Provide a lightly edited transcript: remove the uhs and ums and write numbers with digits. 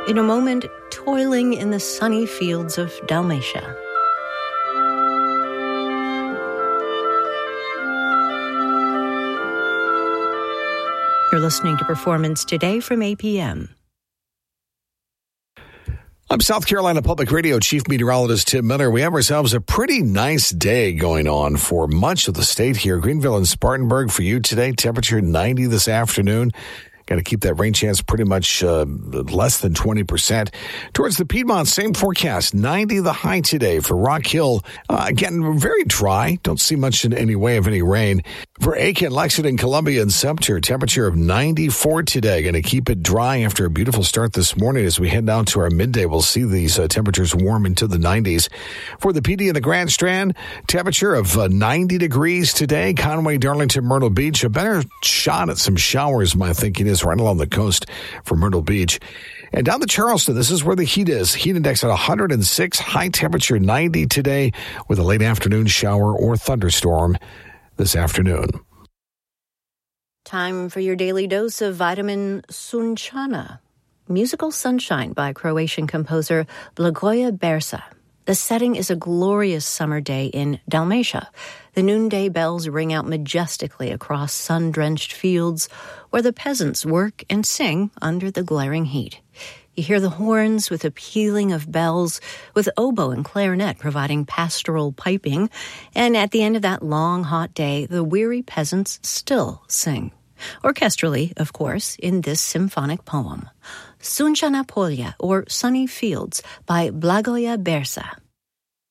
in a moment toiling in the sunny fields of Dalmatia. You're listening to Performance Today from APM. I'm South Carolina Public Radio Chief Meteorologist Tim Miller. We have ourselves a pretty nice day going on for much of the state here. Greenville and Spartanburg for you today. Temperature 90 this afternoon. Got to keep that rain chance pretty much less than 20%. Towards the Piedmont, same forecast, 90 the high today for Rock Hill. Again, very dry. Don't see much in any way of any rain. For Aiken, Lexington, Columbia, and Sumter, temperature of 94 today. Going to keep it dry after a beautiful start this morning. As we head down to our midday, we'll see these temperatures warm into the 90s. For the PD and the Grand Strand, temperature of 90 degrees today. Conway, Darlington, Myrtle Beach. A better shot at some showers, my thinking is, right along the coast from Myrtle Beach. And down to Charleston, this is where the heat is. Heat index at 106, high temperature 90 today with a late afternoon shower or thunderstorm this afternoon. Time for your daily dose of vitamin Sunčana. Musical Sunshine by Croatian composer Blagoje Bersa. The setting is a glorious summer day in Dalmatia. The noonday bells ring out majestically across sun-drenched fields where the peasants work and sing under the glaring heat. You hear the horns with a pealing of bells, with oboe and clarinet providing pastoral piping, and at the end of that long, hot day, the weary peasants still sing. Orchestrally, of course, in this symphonic poem. Sunčana Polja, or Sunny Fields, by Blagoje Bersa.